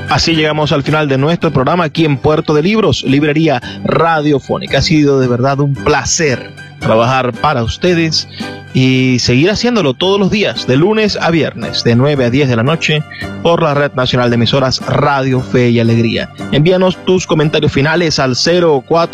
Así llegamos al final de nuestro programa aquí en Puerto de Libros, Librería Radiofónica. Ha sido de verdad un placer trabajar para ustedes y seguir haciéndolo todos los días, de lunes a viernes, de 9 a 10 de la noche, por la Red Nacional de Emisoras Radio Fe y Alegría. Envíanos tus comentarios finales al 04